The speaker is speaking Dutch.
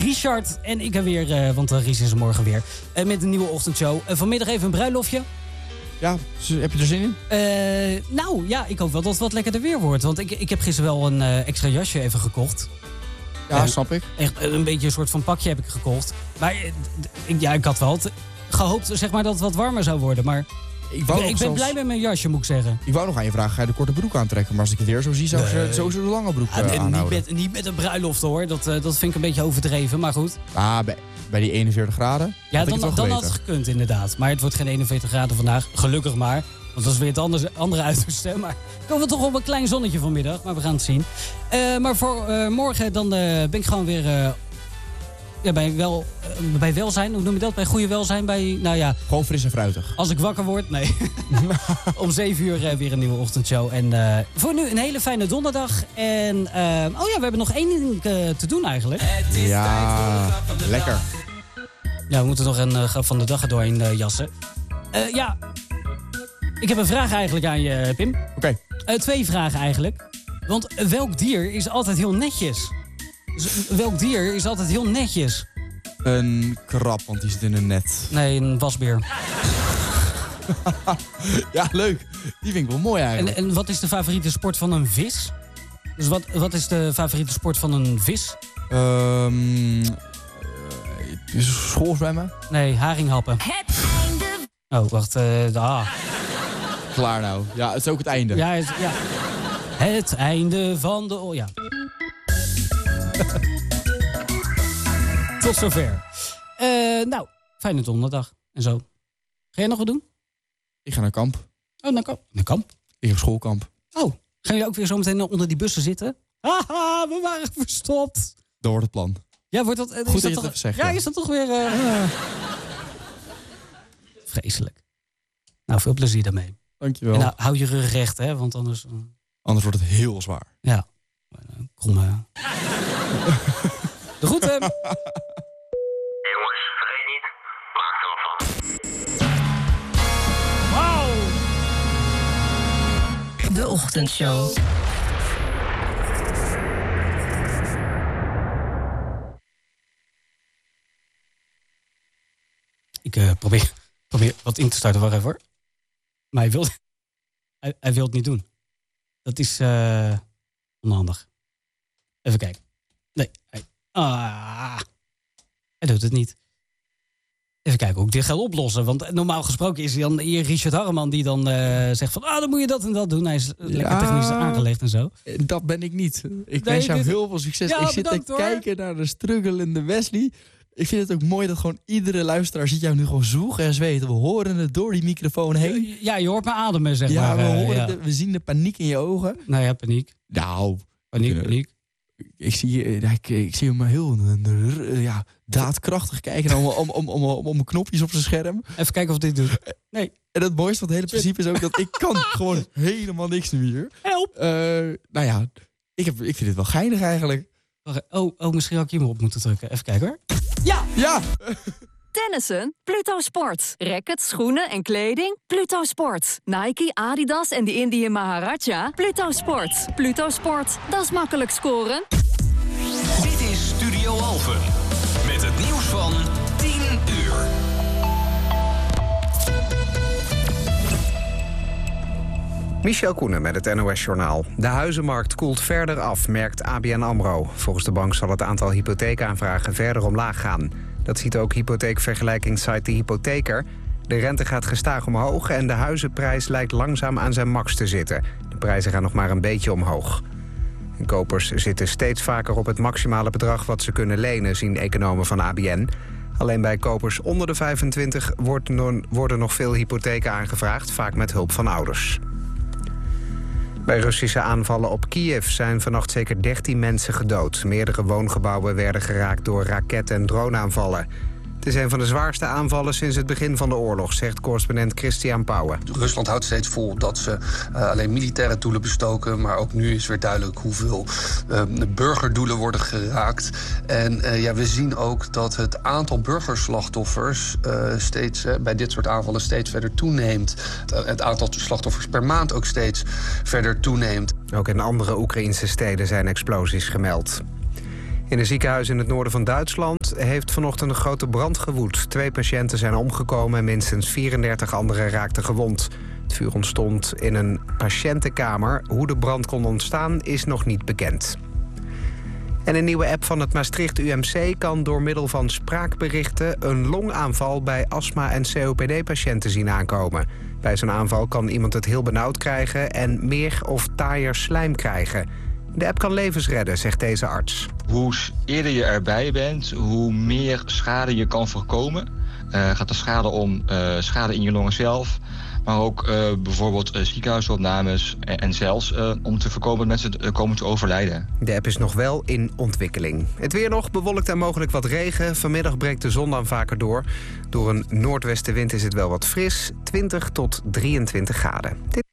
Richard en ik er weer, want Ries is er morgen weer, met een nieuwe ochtendshow. Vanmiddag even een bruiloftje. Ja, heb je er zin in? Nou ja, ik hoop wel dat het wat lekkerder weer wordt. Want ik heb gisteren wel een extra jasje even gekocht. Ja, snap ik. Echt een beetje een soort van pakje heb ik gekocht. Maar ik had wel gehoopt zeg maar, dat het wat warmer zou worden. Maar ik ben blij met mijn jasje, moet ik zeggen. Ik wou nog aan je vragen, ga je de korte broek aantrekken? Maar als ik het weer zo zie, zou ik sowieso de lange broek aanhouden. Niet met een bruiloft hoor, dat vind ik een beetje overdreven, maar goed. Bij die 41 graden? Ja, dan had het gekund inderdaad. Maar het wordt geen 41 graden vandaag, gelukkig maar. Want dat is weer het andere uiterste. Maar komen we toch op een klein zonnetje vanmiddag, maar we gaan het zien. Maar voor morgen dan ben ik gewoon weer... bij welzijn, hoe noem je dat? Bij goede welzijn? Gewoon fris en fruitig. Als ik wakker word, nee. Om 7 uur weer een nieuwe ochtendshow. En voor nu een hele fijne donderdag. En we hebben nog 1 ding te doen eigenlijk. Ja, lekker. Ja, we moeten nog een grap van de dag er doorheen jassen. Ik heb een vraag eigenlijk aan je, Pim. Oké. 2 vragen eigenlijk. Want welk dier is altijd heel netjes? Welk dier is altijd heel netjes? Een krab, want die zit in een net. Nee, een wasbeer. Ja, leuk. Die vind ik wel mooi eigenlijk. En wat is de favoriete sport van een vis? Dus wat is de favoriete sport van een vis? Schoolzwemmen? Nee, haringhappen. Oh, wacht. Klaar nou. Ja, het is ook het einde. Ja. Het einde van de... ja. Tot zover. Fijne donderdag en zo. Ga jij nog wat doen? Ik ga naar kamp. Oh, naar kamp? Ik heb schoolkamp. Oh, gaan jullie ook weer zo meteen onder die bussen zitten? Haha, we waren verstopt. Dat wordt het plan. Ja, wordt dat... Goed dat je het even zegt. Ja, is dat toch weer... Vreselijk. Nou, veel plezier daarmee. Dankjewel. En nou, hou je rug recht, hè, want anders... Anders wordt het heel zwaar. Ja. Kom maar. De groeten. Jongens, vergeet niet, maak er wat van. Wauw. De ochtendshow. Ik probeer wat in te starten, wacht even hoor. Maar hij wil het niet doen. Dat is onhandig. Even kijken. Nee. Hij doet het niet. Even kijken hoe ik dit ga oplossen. Want normaal gesproken is hij dan hier Richard Harreman die dan zegt van... dan moet je dat en dat doen. Hij is lekker technisch aangelegd en zo. Dat ben ik niet. Ik wens jou heel veel succes. Ja, ik zit te kijken naar de struggelende Wesley. Ik vind het ook mooi dat gewoon iedere luisteraar ziet jou nu gewoon zwoegen en zweten. We horen het door die microfoon heen. Ja, je hoort me ademen, zeg maar. Ja, we zien de paniek in je ogen. Nou ja, paniek. Nou, paniek. Ik zie hem heel daadkrachtig kijken om knopjes op zijn scherm. Even kijken of dit doet. Nee. En het mooiste van het hele principe is ook dat ik kan gewoon helemaal niks nu hier. Help! Ik vind het wel geinig eigenlijk. Misschien had ik hier maar op moeten drukken. Even kijken hoor. Ja! Tennissen? Pluto Sport. Rackets, schoenen en kleding? Pluto Sport. Nike, Adidas en de Indian Maharaja? Pluto Sport. Pluto Sport. Dat is makkelijk scoren. Dit is Studio Alphen. Met het nieuws van 10 uur. Michel Koenen met het NOS-journaal. De huizenmarkt koelt verder af, merkt ABN AMRO. Volgens de bank zal het aantal hypotheekaanvragen verder omlaag gaan. Dat ziet ook hypotheekvergelijkingssite De Hypotheker. De rente gaat gestaag omhoog en de huizenprijs lijkt langzaam aan zijn max te zitten. De prijzen gaan nog maar een beetje omhoog. En kopers zitten steeds vaker op het maximale bedrag wat ze kunnen lenen, zien economen van ABN. Alleen bij kopers onder de 25 worden nog veel hypotheken aangevraagd, vaak met hulp van ouders. Bij Russische aanvallen op Kiev zijn vannacht zeker 13 mensen gedood. Meerdere woongebouwen werden geraakt door raket- en droneaanvallen. Het is een van de zwaarste aanvallen sinds het begin van de oorlog, zegt correspondent Christian Pauwen. Rusland houdt steeds vol dat ze alleen militaire doelen bestoken, maar ook nu is weer duidelijk hoeveel burgerdoelen worden geraakt. En we zien ook dat het aantal burgerslachtoffers steeds bij dit soort aanvallen steeds verder toeneemt. Het aantal slachtoffers per maand ook steeds verder toeneemt. Ook in andere Oekraïnse steden zijn explosies gemeld. In een ziekenhuis in het noorden van Duitsland heeft vanochtend een grote brand gewoed. 2 patiënten zijn omgekomen en minstens 34 anderen raakten gewond. Het vuur ontstond in een patiëntenkamer. Hoe de brand kon ontstaan is nog niet bekend. En een nieuwe app van het Maastricht UMC kan door middel van spraakberichten een longaanval bij astma- en COPD-patiënten zien aankomen. Bij zo'n aanval kan iemand het heel benauwd krijgen en meer of taaier slijm krijgen. De app kan levens redden, zegt deze arts. Hoe eerder je erbij bent, hoe meer schade je kan voorkomen. Gaat de schade om schade in je longen zelf, maar ook bijvoorbeeld ziekenhuisopnames en zelfs om te voorkomen dat mensen komen te overlijden. De app is nog wel in ontwikkeling. Het weer nog, bewolkt en mogelijk wat regen. Vanmiddag breekt de zon dan vaker door. Door een noordwestenwind is het wel wat fris, 20 tot 23 graden.